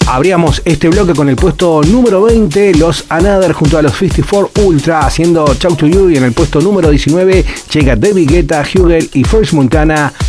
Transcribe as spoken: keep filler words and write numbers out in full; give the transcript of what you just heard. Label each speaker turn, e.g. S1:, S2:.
S1: Abríamos este bloque con el puesto número veinte, los Another junto a los cincuenta y cuatro Ultra haciendo Talk to You, y en el puesto número diecinueve llega David Guetta, Hugel y First Montana,